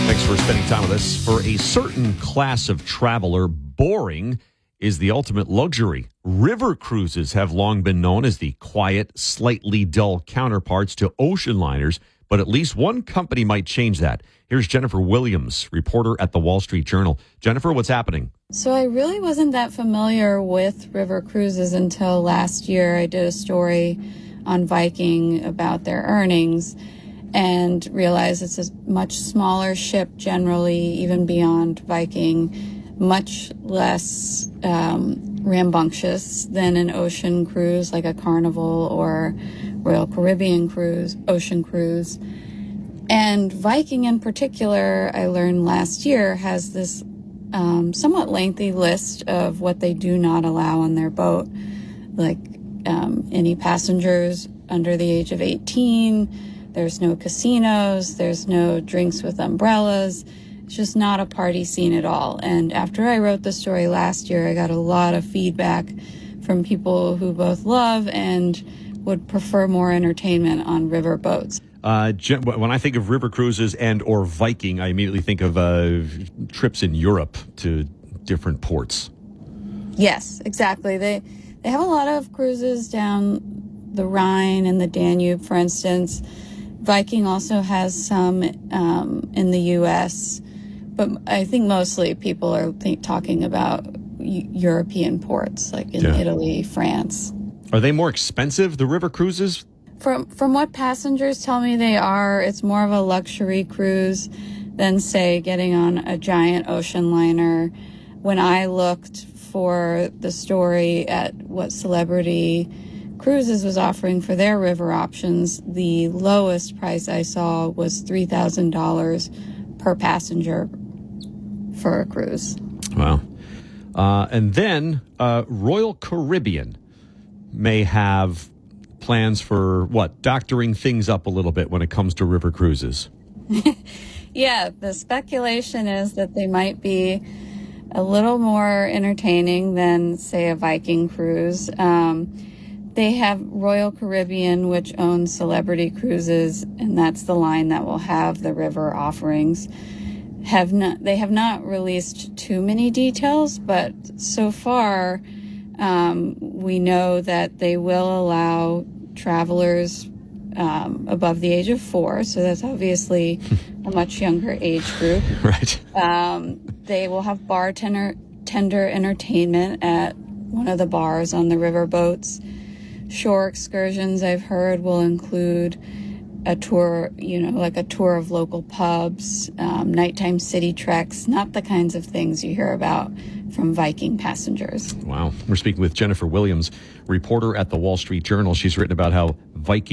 Thanks for spending time with us. For a certain class of traveler, boring is the ultimate luxury. River cruises have long been known as the quiet, slightly dull counterparts to ocean liners, but at least one company might change that. Here's Jennifer Williams, reporter at the Wall Street Journal. Jennifer, what's happening? So I really wasn't that familiar with river cruises until last year. I did a story on Viking about their earnings and realized it's a much smaller ship generally, even beyond Viking, much less rambunctious than an ocean cruise like a Carnival or Royal Caribbean cruise, ocean cruise. And Viking in particular, I learned last year, has this somewhat lengthy list of what they do not allow on their boat, like any passengers under the age of 18. There's no casinos. There's no drinks with umbrellas. It's just not a party scene at all. And after I wrote the story last year, I got a lot of feedback from people who both love and would prefer more entertainment on river boats. When I think of river cruises and or Viking, I immediately think of trips in Europe to different ports. Yes, exactly. They have a lot of cruises down the Rhine and the Danube, for instance. Viking also has some in the U.S., but I think mostly people are talking about European ports, like in Italy, France. Are they more expensive, the river cruises? From what passengers tell me they are, it's more of a luxury cruise than, say, getting on a giant ocean liner. When I looked for the story at what Celebrity Cruises was offering for their river options, the lowest price I saw was $3,000 per passenger for a cruise. Wow. And then Royal Caribbean may have plans for, doctoring things up a little bit when it comes to river cruises. Yeah, the speculation is that they might be a little more entertaining than, say, a Viking cruise. They have Royal Caribbean, which owns Celebrity Cruises, and that's the line that will have the river offerings. They have not released too many details, but so far we know that they will allow travelers above the age of 4, so that's obviously a much younger age group. Right. They will have bartender entertainment at one of the bars on the river boats. Shore excursions, I've heard, will include a tour, like a tour of local pubs, nighttime city treks, not the kinds of things you hear about from Viking passengers. Wow. We're speaking with Jennifer Williams, reporter at the Wall Street Journal. She's written about how Viking